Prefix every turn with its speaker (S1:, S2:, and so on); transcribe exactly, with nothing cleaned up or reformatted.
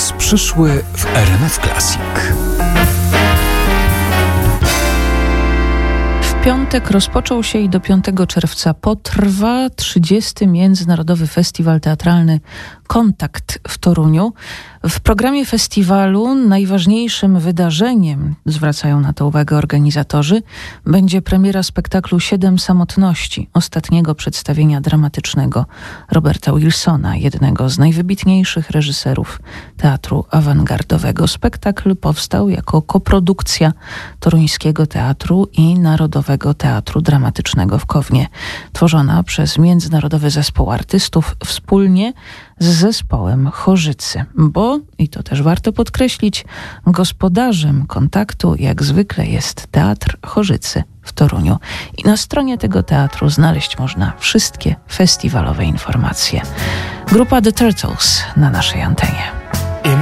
S1: Czas przyszły w R M F Classic.
S2: W piątek rozpoczął się i do piątego czerwca potrwa trzydziesty Międzynarodowy Festiwal Teatralny Kontakt w Toruniu. W programie festiwalu najważniejszym wydarzeniem, zwracają na to uwagę organizatorzy, będzie premiera spektaklu Siedem Samotności, ostatniego przedstawienia dramatycznego Roberta Wilsona, jednego z najwybitniejszych reżyserów teatru awangardowego. Spektakl powstał jako koprodukcja Toruńskiego Teatru i Narodowego Teatru Dramatycznego w Kownie, tworzona przez Międzynarodowy Zespół Artystów wspólnie z zespołem Chorzycy, bo, i to też warto podkreślić, gospodarzem kontaktu jak zwykle jest Teatr Chorzycy w Toruniu. I na stronie tego teatru znaleźć można wszystkie festiwalowe informacje. Grupa The Turtles na naszej antenie.